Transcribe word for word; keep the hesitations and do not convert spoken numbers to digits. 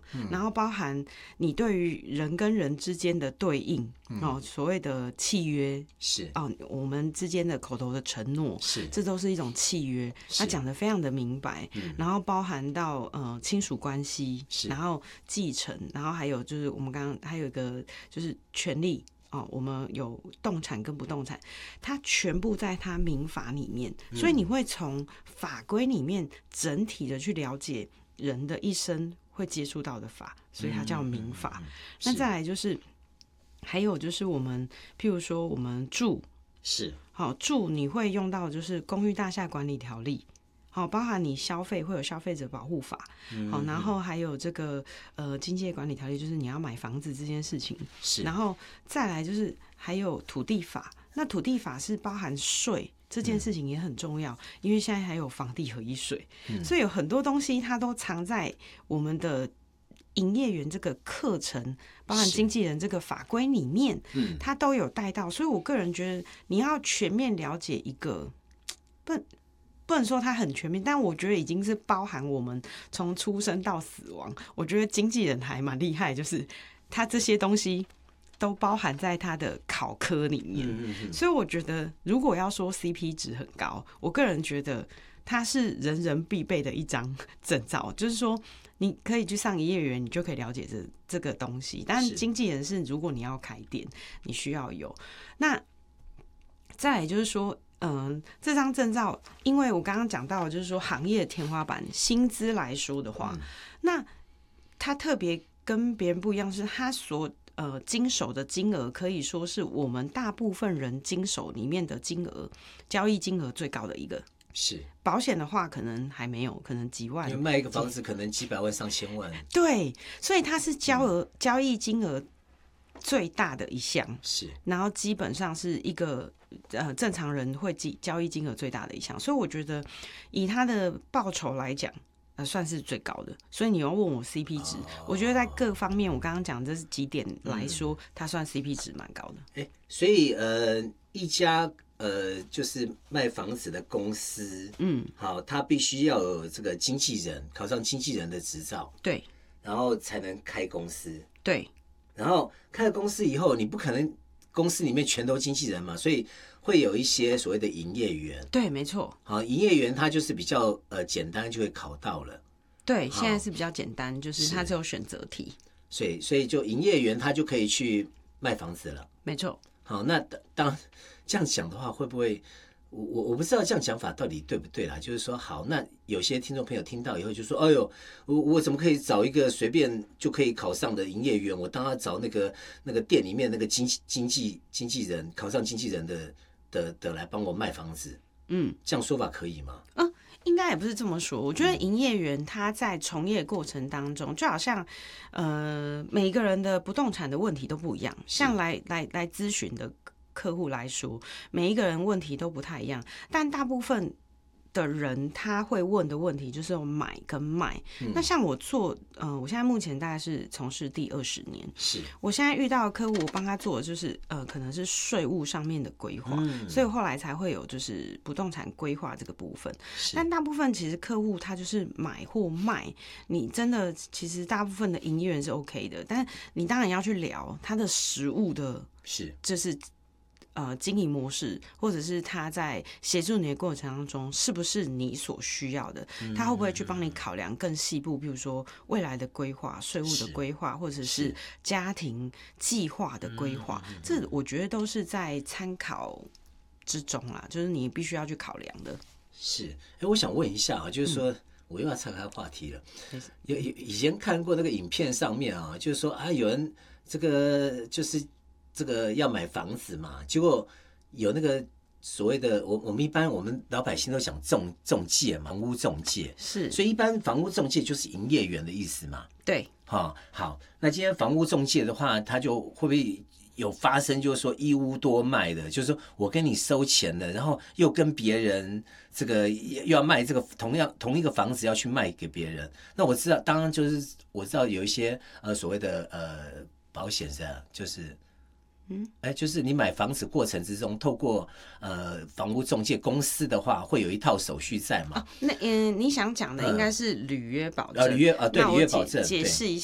嗯、 然后包含你对于人跟人之间的对应、嗯、哦，所谓的契约是哦，我们之间的口头的承诺， 是这都是一种契约，他讲得非常的明白。嗯、然后包含到呃亲属关系，然后继承，然后还有就是我们刚刚还有一个就是权利。哦，我们有动产跟不动产，它全部在它民法里面，所以你会从法规里面整体的去了解人的一生会接触到的法，所以它叫民法。嗯嗯嗯、那再来就是还有就是我们譬如说我们住是好住，你会用到就是公寓大厦管理条例。好，包含你消费会有消费者保护法，好，然后还有这个呃经济业管理条例，就是你要买房子这件事情， 是， 然后再来就是还有土地法，那土地法是包含税这件事情也很重要，嗯、因为现在还有房地合一税，嗯、所以有很多东西它都藏在我们的营业员这个课程，包含经纪人这个法规里面，嗯、它都有带到，所以我个人觉得你要全面了解一个不。不能说它很全面，但我觉得已经是包含我们从出生到死亡。我觉得经纪人还蛮厉害，就是他这些东西都包含在他的考科里面。嗯嗯嗯，所以我觉得，如果要说 C P 值很高，我个人觉得它是人人必备的一张证照，就是说你可以去上营业员，你就可以了解这这个东西。但经纪人是，如果你要开店，你需要有。那再来就是说。嗯，这张证照，因为我刚刚讲到的就是说行业的天花板，薪资来说的话，嗯、那它特别跟别人不一样，是它所呃经手的金额可以说是我们大部分人经手里面的金额，交易金额最高的一个。 是保险的话，可能还没有，可能几万。 因为卖一个房子可能几百万上千万。 对，所以它是交额、嗯、交易金额最大的一项， 是，然后基本上是一个。呃，正常人会交易金额最大的一项，所以我觉得以他的报酬来讲，呃，算是最高的。所以你要问我 C P 值，哦、我觉得在各方面，我刚刚讲这是几点来说，嗯、它算 C P 值蛮高的。 欸、所以呃，一家呃就是卖房子的公司，嗯，好，他必须要有这个经纪人，考上经纪人的执照， 对， 然后才能开公司， 对， 然后开了公司以后，你不可能。公司里面全都经纪人嘛，所以会有一些所谓的营业员。 对，没错。 好，营业员他就是比较呃简单，就会考到了。 对，现在是比较简单，就是它只有选择题。 所以，所以就营业员他就可以去卖房子了。 没错。 好，那当这样讲的话，会不会？我我我不知道这样讲法到底对不对啦，就是说，好，那有些听众朋友听到以后就说，哎呦，我我怎么可以找一个随便就可以考上的营业员？我当然找那个那个店里面那个经经纪经纪人考上经纪人的的的来帮我卖房子，嗯，这样说法可以吗？ 嗯，应该也不是这么说。我觉得营业员他在从业过程当中，就好像呃每个人的不动产的问题都不一样，像来来来咨询的。客户来说，每一个人问题都不太一样，但大部分的人他会问的问题就是买跟卖。嗯、那像我做，呃，我现在目前大概是从事第二十年， 是我现在遇到的客户，我帮他做的就是呃，可能是税务上面的规划，嗯、所以后来才会有就是不动产规划这个部分。但大部分其实客户他就是买或卖，你真的其实大部分的营业员是 OK 的，但你当然要去聊他的实务的， 是就是。呃，经营模式，或者是他在协助你的过程当中，是不是你所需要的？他会不会去帮你考量更细部，比如说未来的规划、税务的规划，或者是家庭计划的规划？这我觉得都是在参考之中啦，就是你必须要去考量的。 是，哎，我想问一下啊，就是说。嗯我又要岔开话题了。有以前看过那个影片上面啊，就是说啊，有人这个就是这个要买房子嘛，结果有那个所谓的我我们一般我们老百姓都讲中中介嘛，房屋中介是， 所以一般房屋中介就是营业员的意思嘛。 对， 好、哦，好，那今天房屋中介的话，他就会不会？有发生就是说一屋多卖的，就是说我跟你收钱了，然后又跟别人这个又要卖这个同样同一个房子要去卖给别人。那我知道，当然就是我知道有一些呃所谓的呃保险是啊，就是嗯，哎，就是你买房子过程之中，透过呃房屋中介公司的话，会有一套手续在嘛？ 哦、那嗯，你想讲的应该是履约保证。 呃，履约啊，对，履约保证。 解释一下。